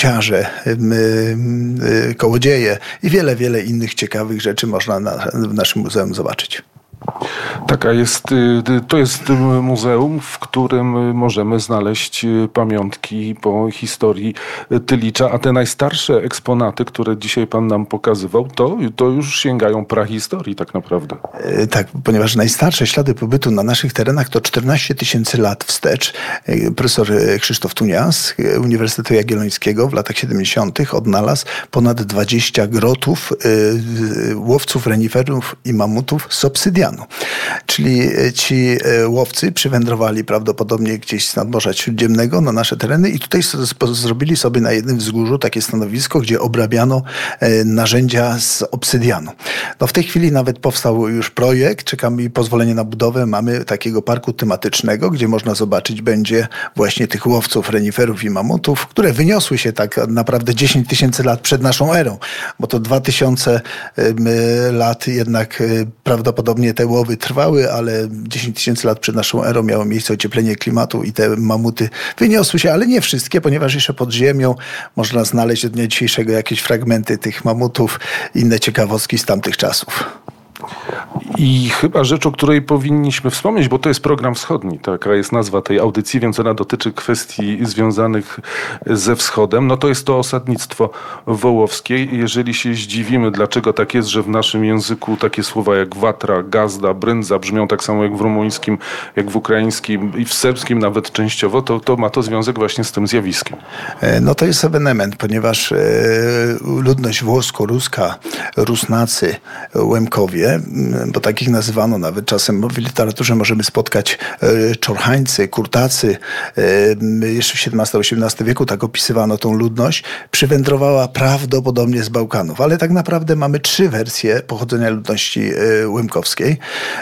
druciarze, kołodzieje i wiele, wiele innych ciekawych rzeczy można w naszym muzeum zobaczyć. Tak, to jest muzeum, w którym możemy znaleźć pamiątki po historii Tylicza, a te najstarsze eksponaty, które dzisiaj pan nam pokazywał, to już sięgają prahistorii tak naprawdę. Tak, ponieważ najstarsze ślady pobytu na naszych terenach to 14 000 lat wstecz. Profesor Krzysztof Tunias Uniwersytetu Jagiellońskiego w latach 70. odnalazł ponad 20 grotów łowców reniferów i mamutów z obsydianu. Czyli ci łowcy przywędrowali prawdopodobnie gdzieś z nadmorza Śródziemnego na nasze tereny i tutaj zrobili sobie na jednym wzgórzu takie stanowisko, gdzie obrabiano narzędzia z obsydianu. No w tej chwili nawet powstał już projekt, czekamy pozwolenie na budowę, mamy takiego parku tematycznego, gdzie można zobaczyć będzie właśnie tych łowców reniferów i mamutów, które wyniosły się tak naprawdę 10 000 lat przed naszą erą, bo to 2000 lat jednak prawdopodobnie te łowy trwały, ale 10 000 lat przed naszą erą miało miejsce ocieplenie klimatu i te mamuty wyniosły się, ale nie wszystkie, ponieważ jeszcze pod ziemią można znaleźć od dnia dzisiejszego jakieś fragmenty tych mamutów, inne ciekawostki z tamtych czasów. I chyba rzecz, o której powinniśmy wspomnieć, bo to jest program wschodni, taka jest nazwa tej audycji, więc ona dotyczy kwestii związanych ze wschodem. No to jest to osadnictwo wołowskie. Jeżeli się zdziwimy, dlaczego tak jest, że w naszym języku takie słowa jak watra, gazda, bryndza brzmią tak samo jak w rumuńskim, jak w ukraińskim i w serbskim nawet częściowo, to ma to związek właśnie z tym zjawiskiem. No to jest ewenement, ponieważ ludność włosko-ruska, Rusnacy, Łemkowie, bo takich nazywano nawet czasem w literaturze możemy spotkać Czorchańcy, Kurtacy. Jeszcze w XVII-XVIII wieku tak opisywano tą ludność. Przywędrowała prawdopodobnie z Bałkanów, ale tak naprawdę mamy 3 wersje pochodzenia ludności łemkowskiej.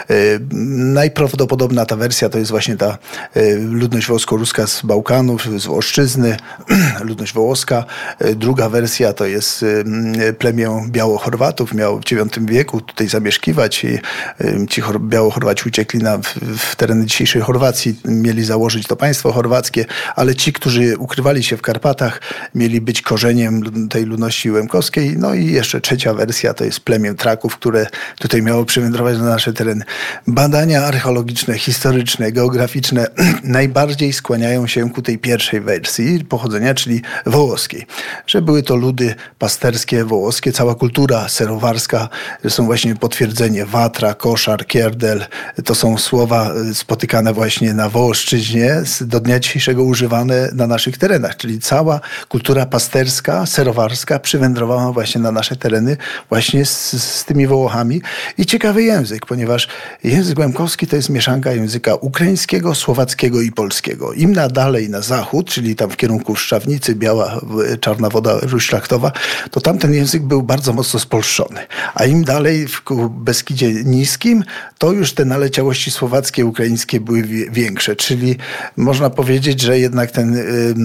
Najprawdopodobna ta wersja to jest właśnie ta ludność włosko-ruska z Bałkanów, z Włoszczyzny, ludność wołoska. Druga wersja to jest plemię Białochorwatów, miało w IX wieku tutaj zamieszkiwać i ci Białochorwaci uciekli w tereny dzisiejszej Chorwacji, mieli założyć to państwo chorwackie, ale ci, którzy ukrywali się w Karpatach, mieli być korzeniem tej ludności łemkowskiej. No i jeszcze trzecia wersja to jest plemię Traków, które tutaj miało przywędrować na nasze tereny. Badania archeologiczne, historyczne, geograficzne najbardziej skłaniają się ku tej pierwszej wersji pochodzenia, czyli wołoskiej. Że były to ludy pasterskie, wołoskie, cała kultura serowarska, są właśnie potwierdzenie watra, koszar, kierdel. To są słowa spotykane właśnie na Wołoszczyźnie, do dnia dzisiejszego używane na naszych terenach. Czyli cała kultura pasterska, serowarska przywędrowała właśnie na nasze tereny właśnie z tymi Wołochami. I ciekawy język, ponieważ język łemkowski to jest mieszanka języka ukraińskiego, słowackiego i polskiego. Im dalej na zachód, czyli tam w kierunku Szczawnicy, Biała, Czarna Woda, Ruś Szlachtowa, to tamten język był bardzo mocno spolszczony. A im dalej w Beskidzie Niskim, to już te naleciałości słowackie, ukraińskie były większe. Czyli można powiedzieć, że jednak ten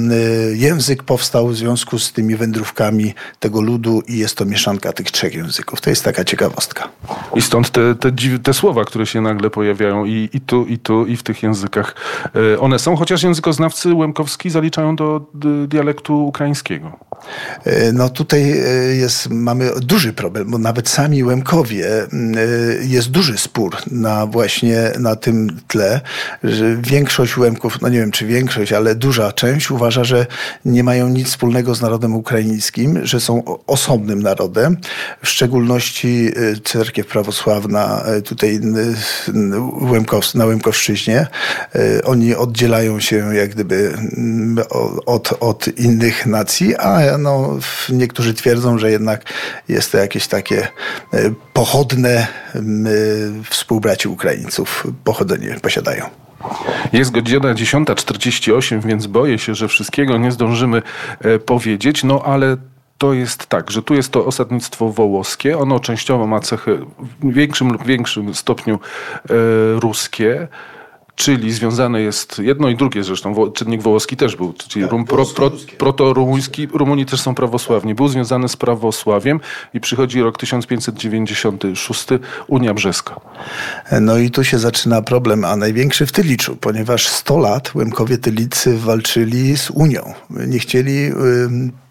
język powstał w związku z tymi wędrówkami tego ludu i jest to mieszanka tych 3 języków. To jest taka ciekawostka. I stąd te słowa, które się nagle pojawiają i tu, i w tych językach. One są, chociaż językoznawcy łemkowski zaliczają do dialektu ukraińskiego. No tutaj mamy duży problem, bo nawet sami Łemkowie, jest duży spór właśnie na tym tle, że większość Łemków, no nie wiem czy większość, ale duża część uważa, że nie mają nic wspólnego z narodem ukraińskim, że są osobnym narodem. W szczególności cerkiew prawosławna tutaj na Łemkowszczyźnie. Oni oddzielają się jak gdyby od innych nacji, a niektórzy twierdzą, że jednak jest to jakieś takie pochodne współbraci Ukraińców pochodzenie posiadają. Jest godzina 10:48, więc boję się, że wszystkiego nie zdążymy powiedzieć, ale to jest tak, że tu jest to osadnictwo wołoskie. Ono częściowo ma cechy w większym lub większym stopniu ruskie. Czyli związane jest jedno i drugie zresztą, czynnik wołoski też był, czyli proto-rumuński, Rumuni też są prawosławni, był związany z prawosławiem i przychodzi rok 1596, Unia Brzeska. No i tu się zaczyna problem, a największy w Tyliczu, ponieważ 100 lat Łemkowie Tylicy walczyli z Unią. Nie chcieli